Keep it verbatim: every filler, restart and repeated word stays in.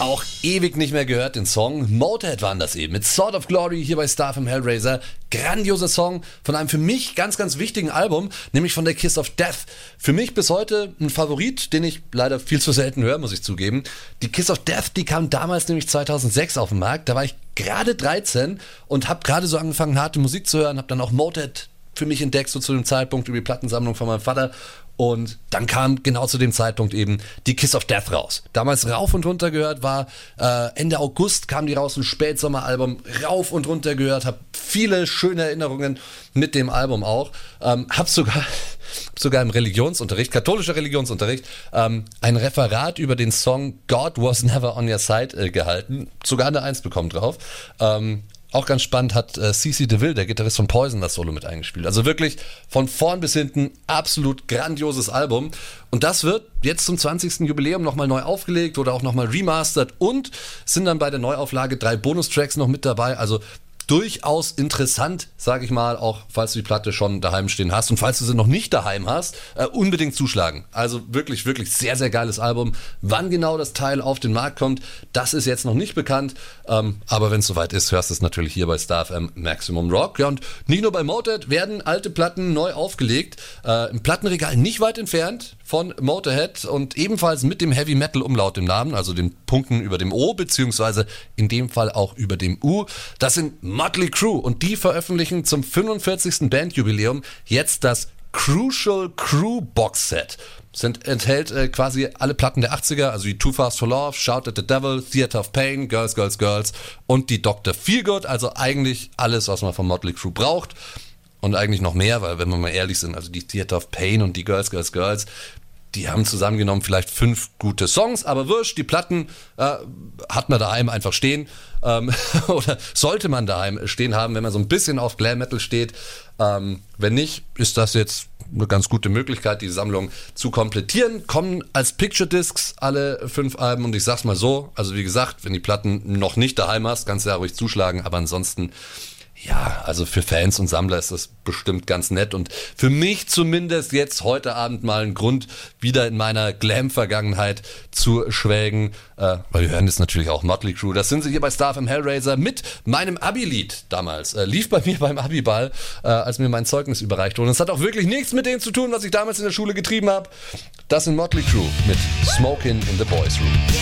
Auch ewig nicht mehr gehört, den Song. Motorhead waren das eben, mit Sword of Glory hier bei Star vom Hellraiser. Grandioser Song von einem für mich ganz, ganz wichtigen Album, nämlich von der Kiss of Death. Für mich bis heute ein Favorit, den ich leider viel zu selten höre, muss ich zugeben. Die Kiss of Death, die kam damals nämlich zweitausendsechs auf den Markt. Da war ich gerade dreizehn und habe gerade so angefangen, harte Musik zu hören. Habe dann auch Motorhead für mich entdeckt, so zu dem Zeitpunkt über die Plattensammlung von meinem Vater. Und dann kam genau zu dem Zeitpunkt eben die Kiss of Death raus. Damals rauf und runter gehört, war äh, Ende August kam die raus, ein Spätsommeralbum, rauf und runter gehört, habe viele schöne Erinnerungen mit dem Album auch. Ähm, hab sogar, sogar im Religionsunterricht, katholischer Religionsunterricht, ähm, ein Referat über den Song God Was Never On Your Side äh, gehalten. Sogar eine Eins bekommen drauf. Ähm, Auch ganz spannend hat äh, C C DeVille, der Gitarrist von Poison, das Solo mit eingespielt. Also wirklich von vorn bis hinten absolut grandioses Album. Und das wird jetzt zum zwanzigsten Jubiläum nochmal neu aufgelegt oder auch nochmal remastert. Und sind dann bei der Neuauflage drei Bonustracks noch mit dabei. Also durchaus interessant, sage ich mal, auch falls du die Platte schon daheim stehen hast und falls du sie noch nicht daheim hast, äh, unbedingt zuschlagen. Also wirklich, wirklich sehr, sehr geiles Album. Wann genau das Teil auf den Markt kommt, das ist jetzt noch nicht bekannt, ähm, aber wenn es soweit ist, hörst du es natürlich hier bei Star F M Maximum Rock. Ja, und nicht nur bei Motorhead werden alte Platten neu aufgelegt, äh, im Plattenregal nicht weit entfernt von Motorhead und ebenfalls mit dem Heavy Metal Umlaut im Namen, also den Punkten über dem O, beziehungsweise in dem Fall auch über dem U. Das sind Motley Crue und die veröffentlichen zum fünfundvierzigsten Bandjubiläum jetzt das Crucial Crew Box Set. Sind, enthält äh, quasi alle Platten der achtziger, also die Too Fast for Love, Shout at the Devil, Theater of Pain, Girls, Girls, Girls und die Doktor Feelgood, also eigentlich alles, was man von Motley Crue braucht. Und eigentlich noch mehr, weil wenn wir mal ehrlich sind, also die Theater of Pain und die Girls, Girls, Girls, die haben zusammengenommen vielleicht fünf gute Songs, aber wurscht, die Platten äh, hat man daheim einfach stehen ähm, oder sollte man daheim stehen haben, wenn man so ein bisschen auf Glam Metal steht. Ähm, wenn nicht, ist das jetzt eine ganz gute Möglichkeit, die Sammlung zu komplettieren. Kommen als Picture Discs alle fünf Alben und ich sag's mal so, also wie gesagt, wenn die Platten noch nicht daheim hast, kannst du ja ruhig zuschlagen, aber ansonsten ja, also für Fans und Sammler ist das bestimmt ganz nett und für mich zumindest jetzt heute Abend mal ein Grund, wieder in meiner Glam-Vergangenheit zu schwelgen, äh, weil wir hören jetzt natürlich auch Motley Crue. Das sind sie hier bei Star vom Hellraiser mit meinem Abi-Lied damals. Äh, lief bei mir beim Abi-Ball, äh, als mir mein Zeugnis überreicht wurde. Und es hat auch wirklich nichts mit dem zu tun, was ich damals in der Schule getrieben habe. Das sind Motley Crue mit Smokin' in the Boys Room.